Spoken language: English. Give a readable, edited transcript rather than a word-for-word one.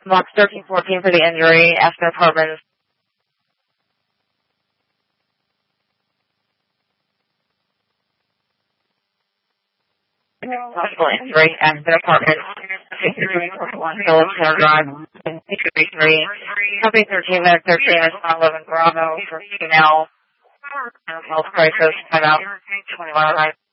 Box 1314 for the injury, Aspen Apartments. Possible injury, Aspen Apartments. 631 Phillips Hill Drive, 633. Company 13 minutes, 13 minutes, 11 Bravo for female. Health crisis, timeout, 21.